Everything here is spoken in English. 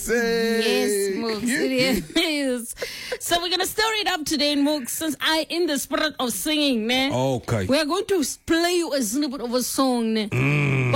Yes, Mooks, it is. So we're going to stir it up today, Mooks, since I in the spirit of singing, ne? Okay. We are going to play you a snippet of a song, ne?